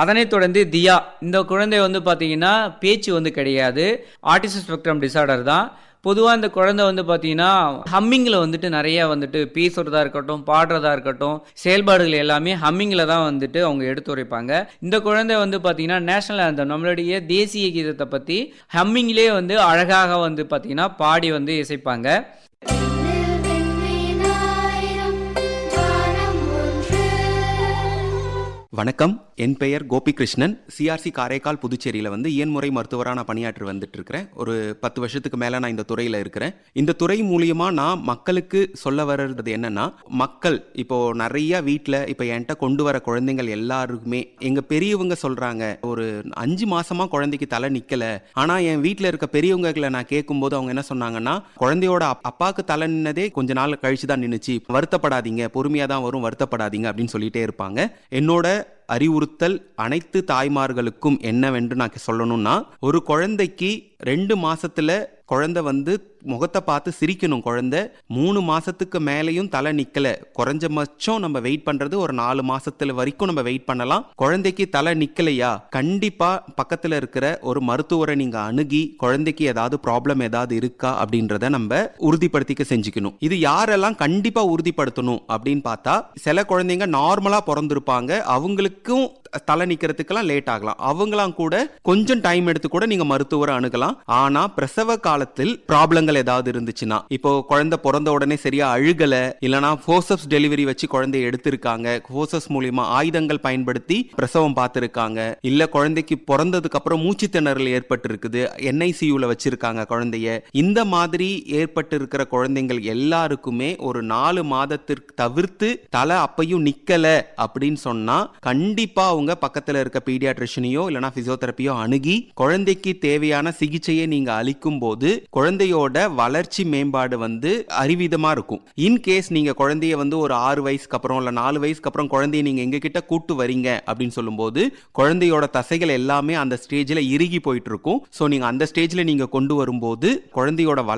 அதனைத் தொடர்ந்து தியா, இந்த குழந்தை வந்து பார்த்தீங்கன்னா பேச்சு வந்து கிடையாது, ஆட்டிசம் ஸ்பெக்ட்ரம் டிசார்டர் தான். பொதுவாக இந்த குழந்தை வந்து பார்த்தீங்கன்னா ஹம்மிங்கில் வந்துட்டு நிறைய வந்துட்டு பேசுறதா இருக்கட்டும், பாடுறதா இருக்கட்டும், செயல்பாடுகள் எல்லாமே ஹம்மிங்கில் தான் வந்துட்டு அவங்க எடுத்துரைப்பாங்க. இந்த குழந்தை வந்து பார்த்தீங்கன்னா நேஷனல் ஆந்தம், நம்மளுடைய தேசிய கீதத்தை பற்றி ஹம்மிங்லேயே வந்து அழகாக வந்து பார்த்தீங்கன்னா பாடி வந்து இசைப்பாங்க. வணக்கம், என் பெயர் கோபிகிருஷ்ணன். சிஆர்சி காரைக்கால் புதுச்சேரியில் இயன்முறை மருத்துவராக நான் பணியாற்றி வந்துட்டு இருக்கிறேன். ஒரு 10 வருஷத்துக்கு மேலே நான் இந்த துறையில் இருக்கிறேன். இந்த துறை மூலியமா நான் மக்களுக்கு சொல்ல வர்றது என்னன்னா, மக்கள் இப்போ நிறைய வீட்டில் இப்போ என்கிட்ட கொண்டு வர குழந்தைங்கள் எல்லாருக்குமே எங்கள் பெரியவங்க சொல்கிறாங்க, ஒரு 5 மாசமா குழந்தைக்கு தலை நிற்கல. ஆனால் என் வீட்டில் இருக்க பெரியவங்களை நான் கேட்கும்போது அவங்க என்ன சொன்னாங்கன்னா, குழந்தையோட அப்பாவுக்கு தலை நின்னதே கொஞ்ச நாள் கழிச்சு தான் நின்றுச்சு, வருத்தப்படாதீங்க, பொறுமையாக தான் வரும், வருத்தப்படாதீங்க அப்படின்னு சொல்லிட்டே இருப்பாங்க. என்னோட அறிவுறுத்தல் அனைத்து தாய்மார்களுக்கும் என்னவென்று நான் சொல்லணும்னா, ஒரு குழந்தைக்கு 2 மாசத்துல குழந்தை முகத்தை பார்த்து சிரிக்கணும். குழந்தை 3 மாசத்துக்கு மேலேயும் தலை நிக்கல, குறைஞ்சபட்சம் நம்ம வெயிட் பண்றது ஒரு 4 மாசத்துல வரைக்கும் நம்ம வெயிட் பண்ணலாம். குழந்தைக்கு தலை நிக்கலையா, கண்டிப்பா பக்கத்துல இருக்கிற ஒரு மருத்துவரை நீங்க அணுகி குழந்தைக்கு ஏதாவது ப்ராப்ளம் ஏதாவது இருக்கா அப்படின்றத நம்ம உறுதிப்படுத்திக்க செஞ்சுக்கணும். இது யாரெல்லாம் கண்டிப்பா உறுதிப்படுத்தணும் அப்படின்னு பார்த்தா, சில குழந்தைங்க நார்மலா பிறந்திருப்பாங்க, அவங்களுக்கும் தலை நிக்கிறதுக்கெல்லாம் லேட் ஆகலாம். அவங்களாம் கூட கொஞ்சம் டைம் எடுத்து கூட நீங்க மருத்துவரை அணுகலாம். ஆனா பிரசவ காலத்தில் ப்ராப்ளங்கள் ஏதாவது இருந்துச்சுன்னா, இப்போ குழந்தை பிறந்த உடனே சரியா அழுகல, இல்லனா ஃபோர்சப்ஸ் டெலிவரி வச்சு குழந்தையை எடுத்திருக்காங்க, ஃபோர்சப்ஸ் மூலியமா ஆயுதங்கள் பயன்படுத்தி பிரசவம் பார்த்திருக்காங்க, இல்ல குழந்தைக்கு பிறந்ததுக்கு அப்புறம் மூச்சு திணறல் ஏற்பட்டு இருக்குது, NICUல வச்சிருக்காங்க குழந்தைய, இந்த மாதிரி ஏற்பட்டு இருக்கிற குழந்தைகள் எல்லாருக்குமே ஒரு 4 மாதத்திற்கு தவிர்த்து தலை அப்பையும் நிக்கல அப்படின்னு சொன்னா, கண்டிப்பா அவங்க பக்கத்துல இருக்க பீடியாட்ரிஷனையோ இல்லனா பிசியோதெரபியோ அணுகி குழந்தைக்கு தேவையான சிகிச்சையை நீங்க அளிக்கும் போது குழந்தையோட வளர்ச்சி மேம்பாடு அறிவிதமா இருக்கும். இன்கேஸ் நீங்க குழந்தைய ஒரு 6 வயசுக்கு அப்புறம் இல்ல 4 வயசுக்கு அப்புறம் குழந்தைய நீங்க எங்க கிட்ட கூட்டு வரீங்க அப்படின்னு சொல்லும்போது, குழந்தையோட தசைகள் எல்லாமே அந்த ஸ்டேஜ்ல இறுகி போயிட்டு இருக்கும். சோ நீங்க அந்த ஸ்டேஜ்ல நீங்க கொண்டு வரும்போது குழந்தையோட